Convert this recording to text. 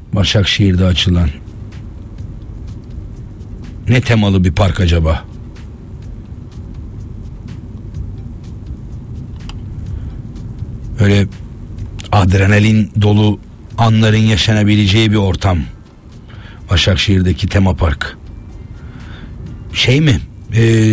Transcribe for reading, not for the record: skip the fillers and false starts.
Başakşehir'de açılan ne temalı bir park acaba? Öyle adrenalin dolu anların yaşanabileceği bir ortam. Başakşehir'deki tema park. Şey mi?